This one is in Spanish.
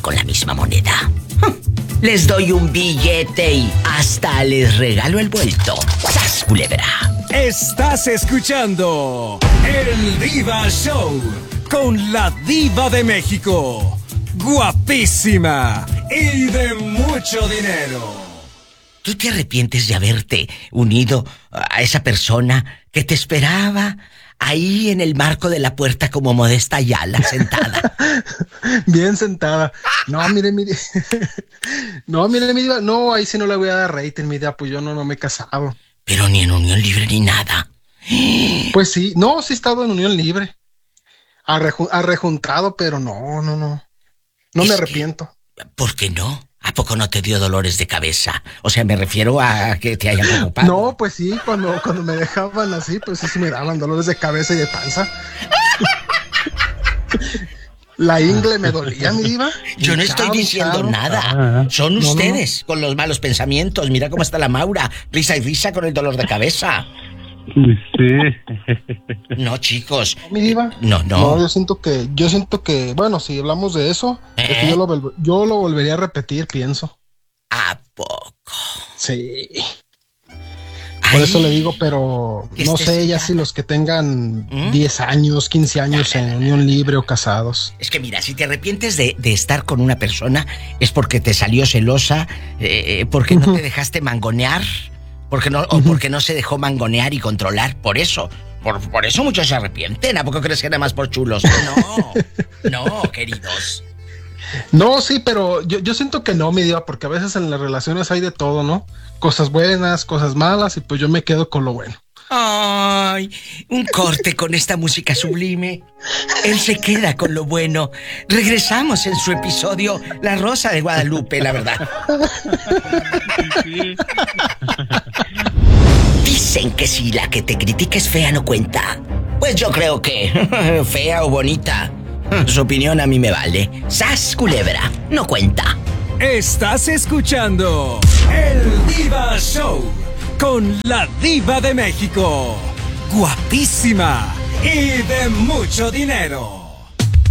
con la misma moneda. Les doy un billete y hasta les regalo el vuelto. ¡Sas, culebra! Estás escuchando El Diva Show con la Diva de México. Guapísima y de mucho dinero. ¿Tú te arrepientes de haberte unido a esa persona que te esperaba ahí en el marco de la puerta como Modesta Ayala, sentada? Bien sentada. No, mire. No, mire, mi diva. No, ahí sí no le voy a dar rating, mi diva. Pues yo no me he casado. Pero ni en unión libre ni nada. Pues sí. No, sí he estado en unión libre. Arrejuntado, pero no. No me arrepiento. ¿Por qué no? ¿A poco no te dio dolores de cabeza? O sea, me refiero a que te hayan preocupado. No, pues sí, cuando me dejaban así, pues sí me daban dolores de cabeza y de panza. La ingle me dolía, mi diva. Yo no estoy diciendo nada. Son ustedes con los malos pensamientos. Mira cómo está la Maura. Risa y risa con el dolor de cabeza. Sí. No, chicos. ¿Mi diva? No. Yo siento que, bueno, si hablamos de eso, es que yo lo volvería a repetir, pienso. ¿A poco? Sí. Por eso le digo, pero no sé ya si los que tengan 10 años, 15 años en unión libre o casados. Es que mira, si te arrepientes de estar con una persona es porque te salió celosa, porque no te dejaste mangonear, porque no se dejó mangonear y controlar. Por eso muchos se arrepienten. ¿A poco crees que nada más por chulos? No, queridos. No, sí, pero yo siento que no, mi diva, porque a veces en las relaciones hay de todo, ¿no? Cosas buenas, cosas malas, y pues yo me quedo con lo bueno. Ay, un corte con esta música sublime. Él se queda con lo bueno. Regresamos en su episodio La Rosa de Guadalupe, la verdad. Dicen que si la que te critica es fea no cuenta. Pues yo creo que fea o bonita, su opinión a mí me vale. ¡Sas, culebra! No cuenta. Estás escuchando El Diva Show con la Diva de México. Guapísima y de mucho dinero.